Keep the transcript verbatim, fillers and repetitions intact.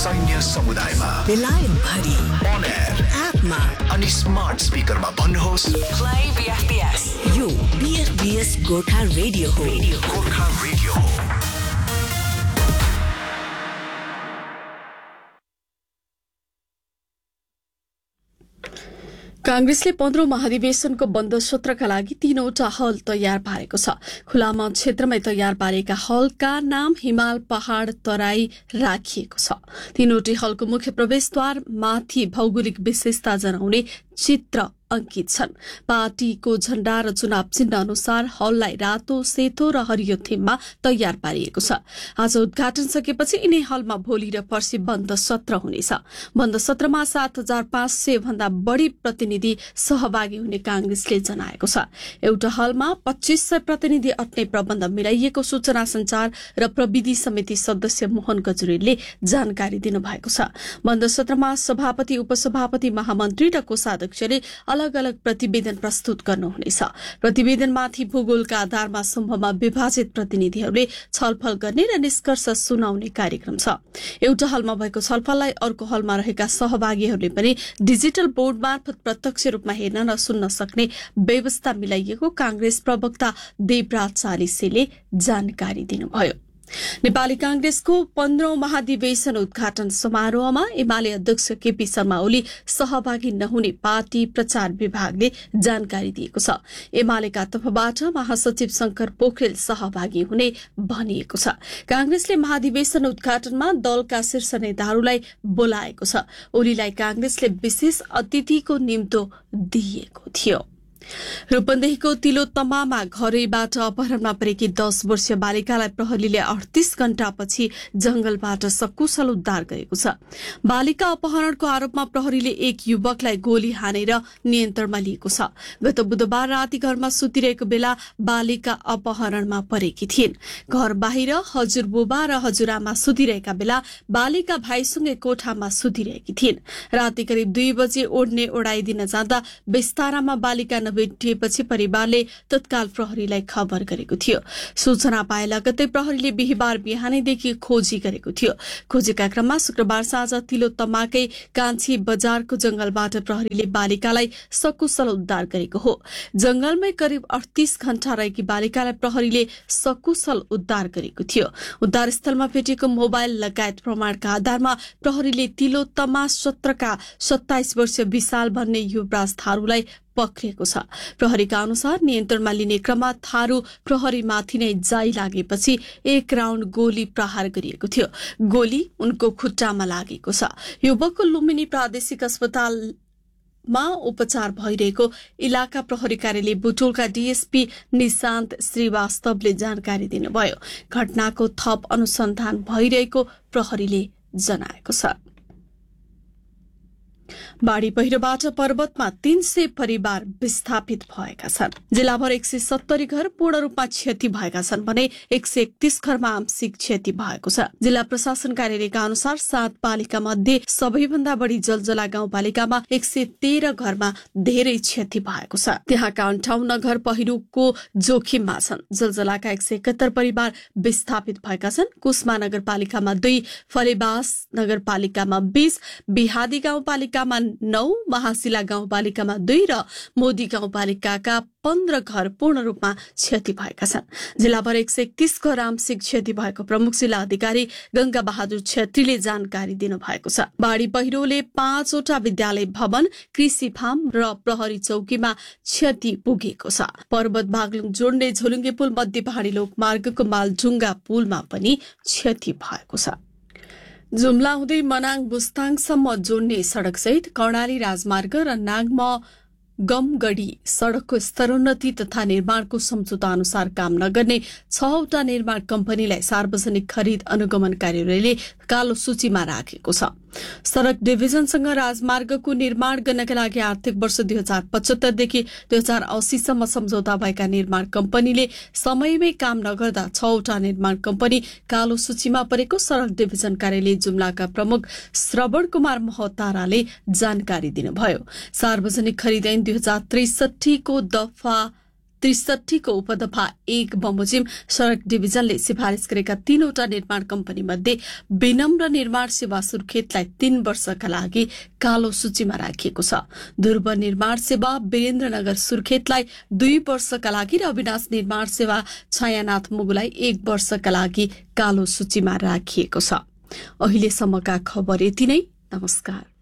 सैन्य समुदायमा बेलायत भरि on air एपमा अनि स्मार्ट स्पिकरमा भन्नुहोस् प्ले बीएफबीएस। यो बीएफबीएस गोर्खा रेडियो हो। गोर्खा रेडियो हो। कांग्रेसले पन्ध्रौं महाधिवेशनको बन्द सत्रका लागि तीनवटा हल तयार पारेको छ। खुलामा क्षेत्रमै तयार पारेका हलका नाम हिमाल, पहाड़, तराई राखिएको छ। तीनवटै हलको मुख्य प्रवेशद्वार माथि भौगोलिक विशेषता जनाउने चित्र अंकित छन्। पार्टीको झण्डा र चुनाव चिन्ह अनुसार हललाई रातो, सेतो र हरियो थीममा तयार पारिएको छ। आज उद्घाटन सकेपछि यिनै हलमा भोलि र पर्सि बन्द सत्र हुनेछ। बन्द सत्रमा सात हजार पाँच सय भन्दा बढ़ी प्रतिनिधि सहभागी हुने कांग्रेसले जनाएको छ। एउटा हलमा पच्चीस सय प्रतिनिधि अट्ने प्रबन्ध मिलाइएको सूचना संचार र प्रविधि समिति सदस्य मोहन गजुरेलले जानकारी दिनुभएको छ। बन्द सत्रमा सभापति, उपसभापति, महामन्त्री र कोषाध्यक्षले अलग अलग प्रतिवेदन प्रस्तुत गर्नुहुनेछ। प्रतिवेदनमाथि भूगोलका आधारमा समूहमा विभाजित प्रतिनिधिहरूले छलफल गर्ने र निष्कर्ष सुनाउने कार्यक्रम छ। एउटा हलमा भएको छलफललाई अर्को हलमा रहेका सहभागीहरूले पनि डिजिटल बोर्ड मार्फत प्रत्यक्ष रूपमा हेर्न र सुन्न सक्ने व्यवस्था मिलाइएको कांग्रेस प्रवक्ता देवराज चालिसेले जानकारी दिनुभयो। नेपाली कांग्रेसको पन्ध्रौं महाधिवेशन उद्घाटन समारोहमा एमाले अध्यक्ष केपी शर्मा ओली सहभागी नहुने पार्टी प्रचार विभागले जानकारी दिएको छ। एमालेका तर्फबाट महासचिव शंकर पोखरेल सहभागी हुने भनिएको छ। कांग्रेसले महाधिवेशन उद्घाटनमा दलका शीर्ष नेताहरूलाई बोलाएको छ। ओलीलाई कांग्रेसले विशेष अतिथिको निम्तो दिएको थियो। रूपन्देहीको तिलोत्तमामा घरैबाट अपहरणमा परेकी दस वर्षीय बालिकालाई प्रहरीले अडतीस घण्टापछि जंगलबाट सकुशल उद्धार गरेको छ। बालिका अपहरणको आरोपमा प्रहरीले एक युवकलाई गोली हानेर नियन्त्रणमा लिएको छ। गत बुधबार राति घरमा सुतिरहेको बेला बालिका अपहरणमा परेकी थिइन्। घर बाहिर हजुरबुबा र हजुरआमा सुतिरहेका बेला बालिका भाइसँगै कोठामा सुतिरहेकी थिइन्। राति करिब दुई बजे ओढ्ने ओढाइदिन जाँदा बिस्तारामा बालिका भेटिएपछि परिवारले तत्काल प्रहरीलाई खबर गरेको थियो। सूचना पाए लगत्तै प्रहरीले बिहीबार बिहानैदेखि खोजी गरेको थियो। खोजीका क्रममा शुक्रबार साँझ तिलोत्तमाकै कान्छी बजारको जंगलबाट प्रहरीले बालिकालाई सकुशल उद्धार गरेको हो। जंगलमै करिब अडतीस घण्टा रहेकी बालिकालाई प्रहरीले सकुशल उद्धार गरेको थियो। उद्धार स्थलमा भेटिएको मोबाइल लगायत प्रमाणका आधारमा प्रहरीले तिलोत्तमा सत्रका सत्ताइस वर्षीय विशाल भन्ने युवराज थारूलाई पक्रिएको छ। प्रहरीका अनुसार नियन्त्रणमा लिने क्रममा थारू प्रहरीमाथि नै जाइ लागेपछि एक राउण्ड गोली प्रहार गरिएको थियो। गोली उनको खुट्टामा लागेको छ। युवकको लुम्बिनी प्रादेशिक अस्पतालमा उपचार भइरहेको इलाका प्रहरी कार्यालय बुटोलका डीएसपी निशान्त श्रीवास्तवले जानकारी दिनुभयो। घटनाको थप अनुसन्धान भइरहेको प्रहरीले जनाएको छ। बाढ़ी पहिरोबाट पर्वतमा तीन सय परिवार विस्थापित भएका छन्। जिल्लाभर एक सय सत्तरी घर पूर्ण रूपमा क्षति भएका छन् भने एक सय एकतीस घरमा आंशिक क्षति भएको छ। जिल्ला प्रशासन कार्यालयका अनुसार सात पालिका मध्ये सबैभन्दा बढ़ी जलजला गाउँपालिकामा एक सय तेह्र घरमा धेरै क्षति भएको छ। त्यहाँका अन्ठाउन्न घर पहिरोको जोखिममा छन्। जलजलाका एक सय एकहत्तर परिवार विस्थापित भएका छन्। कुस्मा नगरपालिकामा दुई, फलेबास नगरपालिकामा बीस, बिहादी गाउँपालिका नौ, महाशिला गाउँपालिकामा दुई र मोदी गाउँपालिकाका पन्ध्र घर पूर्ण रूपमा क्षति भएका छन्। जिल्लाभर एक सय एकतीस घर आंशिक क्षति भएको प्रमुख जिल्ला अधिकारी गंगा बहादुर छेत्रीले जानकारी दिनुभएको छ। बाढ़ी पहिरोले पाँचवटा विद्यालय भवन, कृषि फार्म र प्रहरी चौकीमा क्षति पुगेको छ। पर्वत बागलुङ जोड्ने झोलुङ्गे पुल मध्य पहाड़ी लोकमार्गको मालढुङ्गा पुलमा पनि क्षति भएको छ। जुम्ला हुँदै मनाङ बुस्ताङसम्म जोड्ने सड़कसहित कर्णाली राजमार्ग र नागमा गमगढी सड़कको स्तरोन्नति तथा निर्माणको सम्झौता अनुसार काम नगर्ने छवटा निर्माण कम्पनीलाई सार्वजनिक खरिद अनुगमन कार्यालयले कालो सूचीमा राखेको छ। सड़क डिभिजनसँग राजमार्गको निर्माण गर्नका लागि आर्थिक वर्ष दुई हजार पचहत्तरदेखि दुई हजार अस्सीसम्म सम्झौता भएका निर्माण कम्पनीले समयमै काम नगर्दा छवटा निर्माण कम्पनी कालो सूचीमा परेको सड़क डिभिजन कार्यालय जुम्लाका प्रमुख श्रवण कुमार महताराले जानकारी दिनुभयो। सार्वजनिक खरिद ऐन दुई हजार त्रिसठी को दफा त्रिसठी को उपदफा एक बमोजिम सड़क डिभिजनले सिफारिस गरेका तीनवटा निर्माण कम्पनी मध्ये विनम्र निर्माण सेवा सुर्खेतलाई तीन वर्षका लागि कालो सूचीमा राखिएको छ। ध्रुव निर्माण सेवा वीरेन्द्रनगर सुर्खेतलाई दुई वर्षका लागि र अविनाश निर्माण सेवा छायानाथ मुगुलाई एक वर्षका लागि कालो सूचीमा राखिएको छ। अहिलेसम्मका खबर यति नै। नमस्कार।